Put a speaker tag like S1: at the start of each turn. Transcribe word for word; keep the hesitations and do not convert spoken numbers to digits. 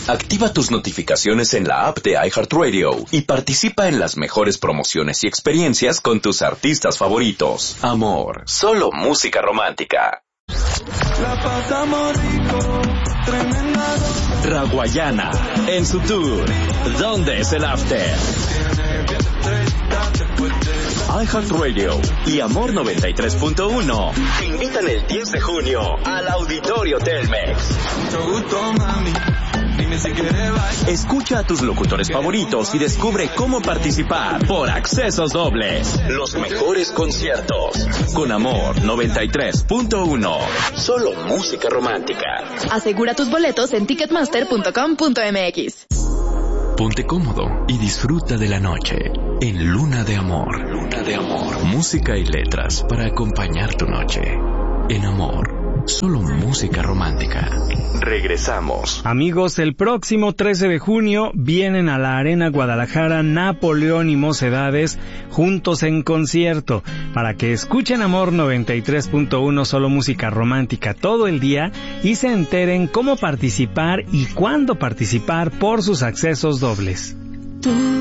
S1: Activa tus notificaciones en la app de iHeartRadio y participa en las mejores promociones y experiencias con tus artistas favoritos. Amor, solo música romántica.
S2: La pasamos rico, tremenda.
S1: Raguayana, en su tour ¿Dónde es el After? iHeartRadio y Amor noventa y tres punto uno te invitan el diez de junio al Auditorio Telmex. Escucha a tus locutores favoritos y descubre cómo participar por accesos dobles. Los mejores conciertos con Amor noventa y tres punto uno. Solo música romántica.
S3: Asegura tus boletos en ticketmaster punto com punto m x.
S1: Ponte cómodo y disfruta de la noche en Luna de Amor. Luna de Amor. Música y letras para acompañar tu noche. En Amor, solo música romántica. Regresamos.
S4: Amigos, el próximo trece de junio vienen a la Arena Guadalajara Napoleón y Mocedades juntos en concierto para que escuchen Amor noventa y tres punto uno, solo música romántica todo el día y se enteren cómo participar y cuándo participar por sus accesos dobles.